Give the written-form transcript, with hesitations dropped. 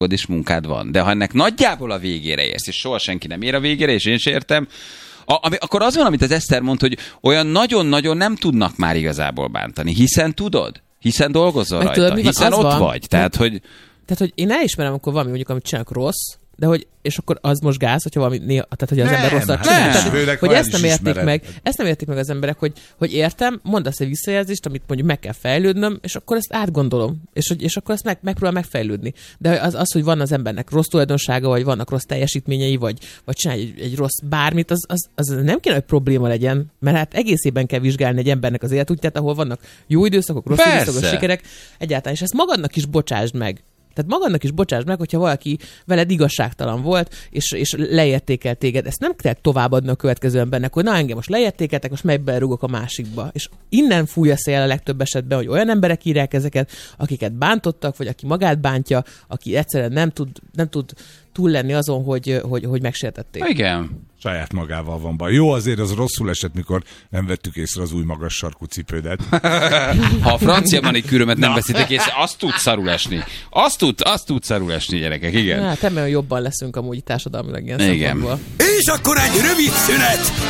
is munkád van. De ha ennek nagyjából a végére érsz, és soha senki nem ér a végére, és én sem értem, akkor az van, amit az Eszter mondta, hogy olyan nagyon-nagyon nem tudnak már igazából bántani, hiszen tudod, hiszen dolgozol rajta, tudod, hiszen ott vagy. Tehát, hogy én elismerem, amikor valami mondjuk, amit csinálok rossz, de hogy, és akkor az most gáz, hogyha valami tehát hogy az ember rosszat csinál. Tehát, hogy ezt nem értik meg az emberek, hogy értem, mondasz egy visszajelzést, amit mondjuk meg kell fejlődnöm, és akkor ezt átgondolom, és akkor ezt megpróbál megfejlődni. De az, hogy van az embernek rossz tulajdonsága, vagy vannak rossz teljesítményei, vagy csinálj egy rossz bármit, az nem kéne, hogy probléma legyen, mert hát egészében kell vizsgálni egy embernek az életútját, ahol vannak jó időszakok, rossz időszakok, sikerek, egyáltalán, és ezt magadnak is bocsásd meg. Tehát magadnak is bocsásd meg, hogyha valaki veled igazságtalan volt, és leértékelt téged. Ezt nem kell továbbadni a következő embernek, hogy na engem most leértékeltek, most meg berúgok a másikba. És innen fúj a szél a legtöbb esetben, hogy olyan emberek írják ezeket, akiket bántottak, vagy aki magát bántja, aki egyszerűen nem tud túl lenni azon, hogy megsértették. Igen. Saját magával van baj. Jó, azért az rosszul esett, mikor nem vettük észre az új magas sarkú cipődet. Ha a francia manikűrömet nem veszitek észre, azt tud szarul esni. Azt tud szarul esni, gyerekek, igen. Hát ebben jobban leszünk amúgy társadalmilag ilyen szempontból. És akkor egy rövid szünet,